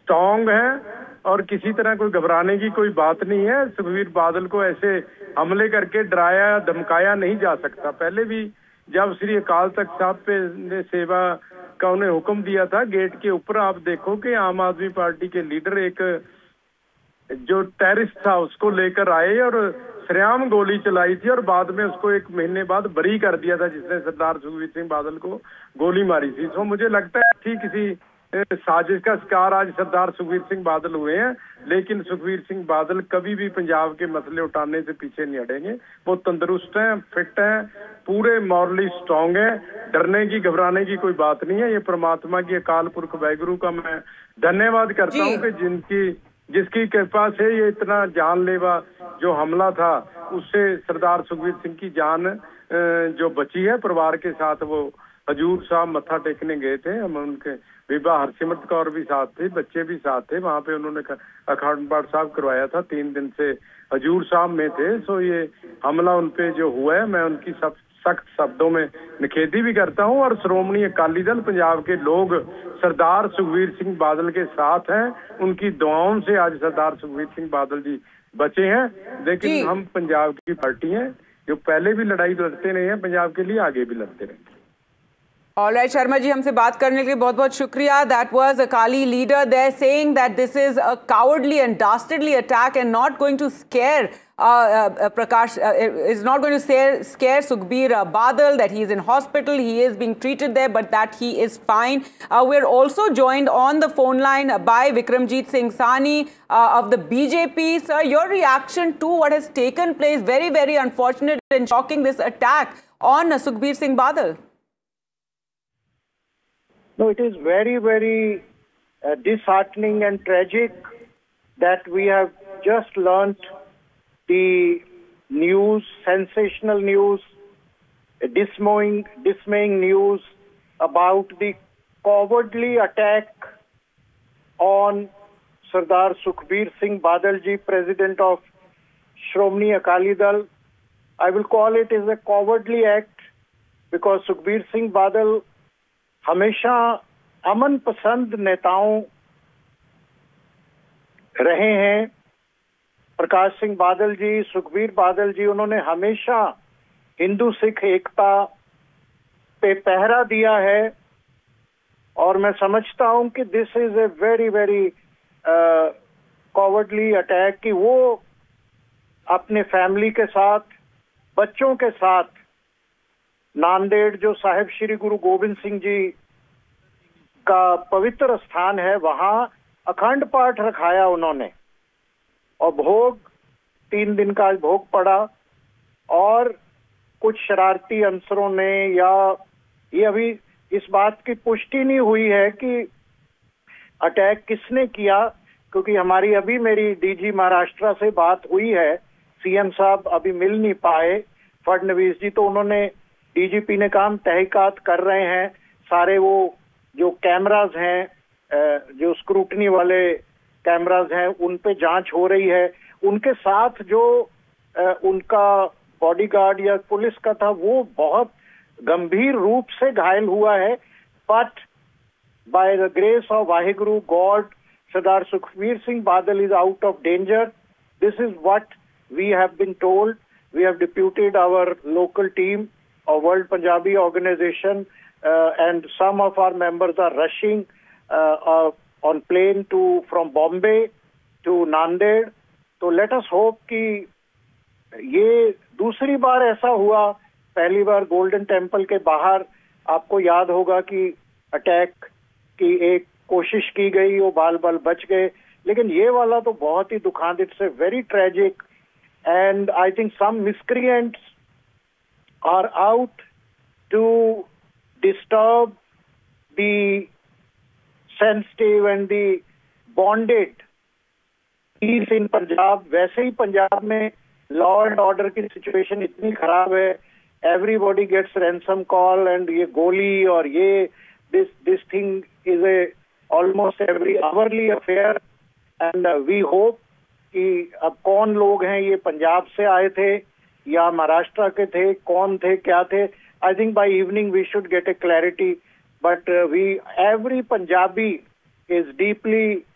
Strong हैं और किसी तरह कोई घबराने की कोई बात नहीं है। सुखबीर बादल को ऐसे हमले करके डराया धमकाया नहीं जा सकता। पहले भी जब श्री अकाल तख्त साहब पे ने सेवा का उन्हें हुक्म दिया था, गेट के ऊपर आप देखो कि आम आदमी पार्टी के लीडर एक जो टेररिस्ट था उसको लेकर आए और सरेआम गोली चलाई थी और बाद में उसको 1 महीने बाद बरी कर दिया था जिसने सरदार सुखबीर सिंह बादल को गोली मारी थी। तो मुझे लगता है कि किसी साजिश का शिकार आज सरदार सुखबीर सिंह बादल हुए हैं, लेकिन सुखबीर सिंह बादल कभी भी पंजाब के मसले उठाने से पीछे नहीं हटेंगे। वो तंदुरुस्त हैं, फिट हैं, पूरे मॉरली स्ट्रांग हैं, डरने की घबराने की कोई बात नहीं है। ये परमात्मा की अकाल पुरख वाहिगुरु का मैं धन्यवाद करता हूँ कि जिसकी कृपा से ये इतना जानलेवा जो हमला था उससे सरदार सुखबीर सिंह की जान जो बची है। परिवार के साथ वो हजूर साहब मत्था टेकने गए थे, हम उनके विवाह हरसिमरत कौर भी साथ थे, बच्चे भी साथ थे, वहां पे उन्होंने अखंड पाठ साहब करवाया था, 3 दिन से हजूर साहब में थे। सो ये हमला उनपे जो हुआ है मैं उनकी सब सख्त शब्दों में निखेधी भी करता हूं और श्रोमणी अकाली दल पंजाब के लोग सरदार सुखबीर सिंह बादल के साथ हैं। उनकी दुआओं से आज सरदार सुखबीर सिंह बादल जी बचे हैं। लेकिन हम पंजाब की पार्टी हैं जो पहले भी लड़ाई लड़ते रहे हैं, पंजाब के लिए आगे भी लड़ते रहेंगे। ऑलराइट शर्मा जी, हमसे बात करने के लिए बहुत बहुत शुक्रिया। That was Akali leader there saying that this is a cowardly and डास्टर्डली attack and not going to square Prakash is not going to scare Sukhbir Badal, that he is in hospital, he is being treated there, but that he is fine. We're also joined on the phone line by Vikramjit Singh Sahni of the BJP. Sir, your reaction to what has taken place, very, very unfortunate and shocking, this attack on Sukhbir Singh Badal. No, it is very, very disheartening and tragic that we have just learnt the news, sensational news, dismaying news about the cowardly attack on Sardar Sukhbir Singh Badal ji, President of Shromani Akali Dal. I will call it as a cowardly act because Sukhbir Singh Badal हमेशा अमन पसंद नेताओं रहे हैं। प्रकाश सिंह बादल जी, सुखबीर बादल जी, उन्होंने हमेशा हिंदू सिख एकता पे पहरा दिया है और मैं समझता हूं कि this is a very very cowardly attack कि वो अपने फैमिली के साथ, बच्चों के साथ नांदेड़ जो साहिब श्री गुरु गोविंद सिंह जी का पवित्र स्थान है वहां अखंड पाठ रखाया उन्होंने और भोग 3 दिन का भोग पड़ा और कुछ शरारती अंसरों ने, या ये अभी इस बात की पुष्टि नहीं हुई है कि अटैक किसने किया, क्योंकि हमारी अभी मेरी डीजी महाराष्ट्र से बात हुई है, सीएम साहब अभी मिल नहीं पाए फडणवीस जी, तो उन्होंने डीजीपी ने कहा हम तहकीकात कर रहे हैं, सारे वो जो कैमराज हैं, जो स्क्रूटनी वाले कैमराज हैं उन पे जांच हो रही है। उनके साथ जो उनका बॉडीगार्ड या पुलिस का था वो बहुत गंभीर रूप से घायल हुआ है, but by the grace of Waheguru God Sardar Sukhbir Singh Badal is out of danger. This is what we have been told. We have deputed our local team of World Punjabi Organization and some of our members are rushing on plane from Bombay to Nanded. तो let us hope कि ये दूसरी बार ऐसा हुआ। पहली बार golden temple के बाहर आपको याद होगा कि अटैक की एक कोशिश की गई, वो बाल बाल बच गए, लेकिन ये वाला तो बहुत ही दुखद, it's a very tragic and I think some miscreants are out to disturb the sensitive and the bonded peace in Punjab. वैसे ही पंजाब में लॉ एंड ऑर्डर की सिचुएशन इतनी खराब है, everybody gets ransom call and ये गोली और ये this thing is a almost every hourly affair and we hope कि अब कौन लोग हैं, ये पंजाब से आए थे या महाराष्ट्र के थे, कौन थे, क्या थे। I think by evening we should get A clarity, but we every Punjabi is deeply